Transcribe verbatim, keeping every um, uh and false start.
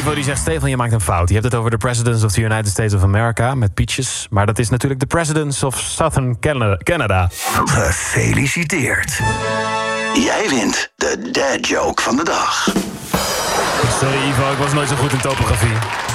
Ivo die zegt, Stefan, je maakt een fout. Je hebt het over de Presidents of the United States of America met Peaches. Maar dat is natuurlijk de Presidents of Southern Canada. Gefeliciteerd. Jij wint de dad joke van de dag. Sorry Ivo, ik was nooit zo goed in topografie.